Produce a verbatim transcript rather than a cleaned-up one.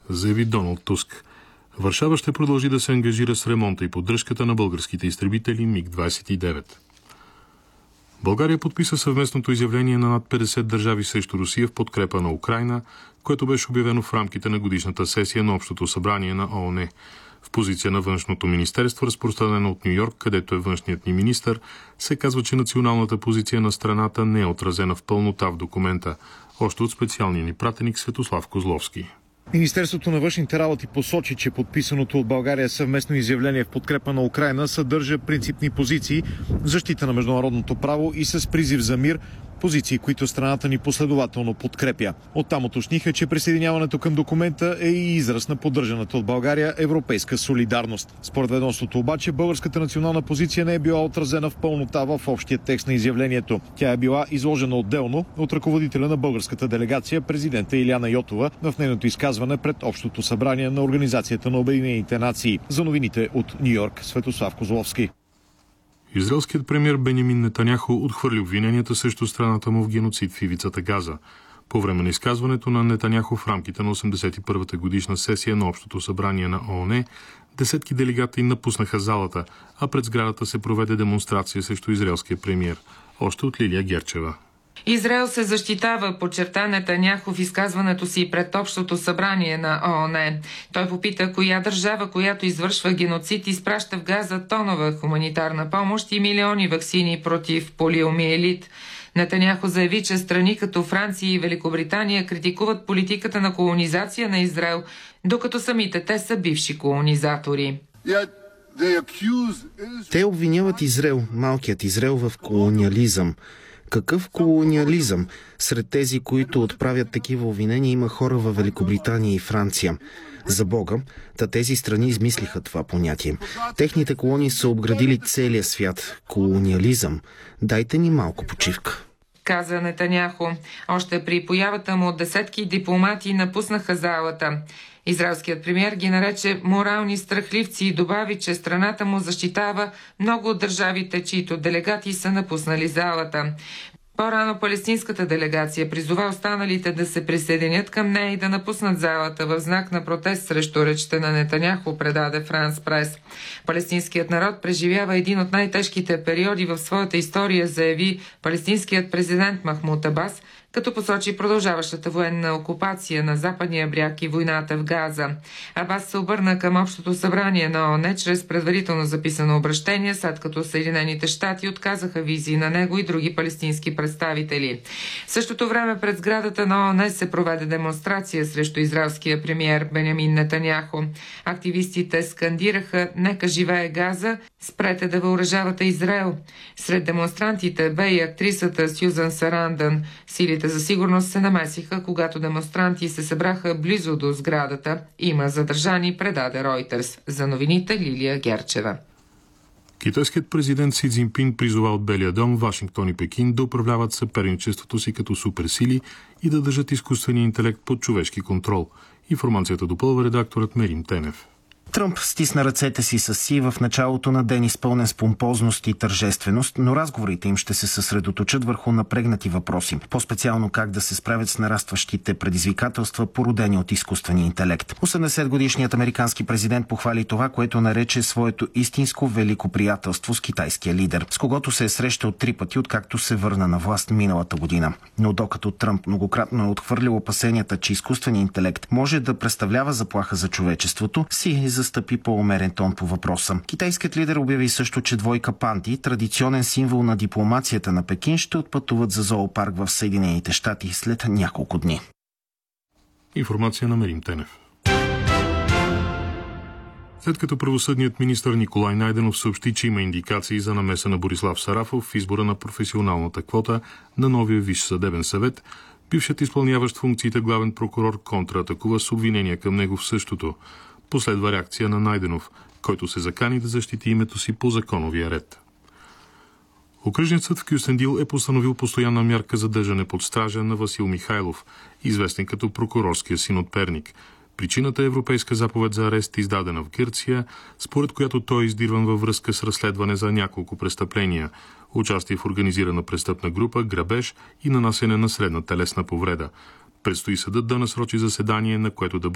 заяви Доналд Туск. Варшава ще продължи да се ангажира с ремонта и поддръжката на българските изтребители Миг двадесет и девет. България подписа съвместното изявление на над петдесет държави срещу Русия в подкрепа на Украйна, което беше обявено в рамките на годишната сесия на Общото събрание на ООН. В позиция на Външното министерство, разпространено от Ню Йорк, където е външният ни министър, се казва, че националната позиция на страната не е отразена в пълнота в документа. Още от специалния ни пратеник Светослав Козловски. Министерството на външните работи посочи, че подписаното от България съвместно изявление в подкрепа на Украйна съдържа принципни позиции, защита на международното право и с призив за мир, позиции, които страната ни последователно подкрепя. Оттам уточниха, че присъединяването към документа е и израз на поддържаната от България европейска солидарност. Според ведомството обаче, българската национална позиция не е била отразена в пълнота в общия текст на изявлението. Тя е била изложена отделно от ръководителя на българската делегация, президента Илияна Йотова, в нейното изказване пред Общото събрание на Организацията на Обединените нации. За новините от Ню Йорк, Светослав Козловски. Израелският премиер Бенямин Нетаняху отхвърли обвиненията срещу страната му в геноцид в ивицата Газа. По време на изказването на Нетаняху в рамките на осемдесет и първата годишна сесия на Общото събрание на ООН, десетки делегати напуснаха залата, а пред сградата се проведе демонстрация срещу израелския премиер. Още от Лилия Герчева. Израел се защитава, подчерта Нетаняху в изказването си пред Общото събрание на ООН. Той попита коя държава, която извършва геноцид, изпраща в Газа тонова хуманитарна помощ и милиони ваксини против полиомиелит. Нетаняху заяви, че страни като Франция и Великобритания критикуват политиката на колонизация на Израел, докато самите те са бивши колонизатори. Те обвиняват Израел, малкият Израел, в колониализъм. Какъв колониализъм? Сред тези, които отправят такива обвинения, има хора във Великобритания и Франция. За Бога, та тези страни измислиха това понятие. Техните колонии са обградили целия свят. Колониализъм. Дайте ни малко почивка, каза Нетаняху. Още при появата му десетки дипломати напуснаха залата. Израелският премиер ги нарече морални страхливци и добави, че страната му защитава много от държавите, чието делегати са напуснали залата. По-рано палестинската делегация призова останалите да се присъединят към нея и да напуснат залата в знак на протест срещу речта на Нетаняху, предаде Франс Прес. Палестинският народ преживява един от най-тежките периоди в своята история, заяви палестинският президент Махмуд Абас, като посочи продължаващата военна окупация на западния бряг и войната в Газа. Абас се обърна към Общото събрание на ООН чрез предварително записано обращение, след като Съединените щати отказаха визии на него и други палестински представители. В същото време пред сградата на ООН се проведе демонстрация срещу израелския премиер Бенямин Нетаняху. Активистите скандираха "Нека живее Газа, спрете да въоръжавате Израел". Сред демонстрантите бе и актрисата Сюзан Сарандън. Силите за сигурност се намесиха, когато демонстранти се събраха близо до сградата. Има задържани, предаде Ройтерс. За новините Лилия Герчева. Китайският президент Си Цзинпин призова от Белия дом, Вашингтон и Пекин да управляват съперничеството си като суперсили и да държат изкуствения интелект под човешки контрол. Информацията допълва редакторът Мерим Тенев. Тръмп стисна ръцете си с Си в началото на ден, изпълнен с помпозност и тържественост, но разговорите им ще се съсредоточат върху напрегнати въпроси. По-специално как да се справят с нарастващите предизвикателства, породени от изкуствения интелект. осемдесетгодишният американски президент похвали това, което нарече своето истинско велико приятелство с китайския лидер, с когото се е срещал три пъти, откакто се върна на власт миналата година. Но докато Тръмп многократно е отхвърлил опасенията, че изкуственият интелект може да представлява заплаха за човечеството, Си застъпи по-умерен тон по въпроса. Китайският лидер обяви също, че двойка панди, традиционен символ на дипломацията на Пекин, ще отпътуват за зоопарк в Съединените щати след няколко дни. Информация на Мерим Тенев. След като правосъдният министър Николай Найденов съобщи, че има индикации за намеса на Борислав Сарафов в избора на професионалната квота на новия Висш съдебен съвет, бившият изпълняващ функциите главен прокурор контратакува с обвинения към него в същото. Последва реакция на Найденов, който се закани да защити името си по законовия ред. Окръжният съд в Кюстендил е постановил постоянна мярка за държане под стража на Васил Михайлов, известен като прокурорския син от Перник. Причината е европейска заповед за арест, издадена в Гърция, според която той е издирван във връзка с разследване за няколко престъпления: участие в организирана престъпна група, грабеж и нанасене на средна телесна повреда. Предстои съдът да насрочи заседание, на което да бъде